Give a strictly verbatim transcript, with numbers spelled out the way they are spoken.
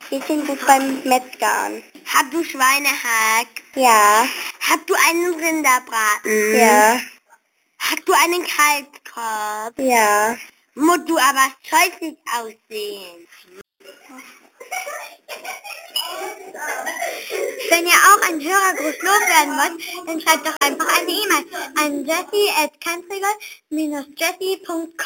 Wir sind gut beim Metzgern. Hast du Schweinehack? Ja. Hast du einen Rinderbraten? Ja. Hast du einen Kalbskopf? Ja. Musst du aber scheußlich aussehen. Wenn ihr auch einen Hörergruß loswerden wollt, dann schreibt doch einfach eine E-Mail an jessie at countrygold dash jessie punkt com.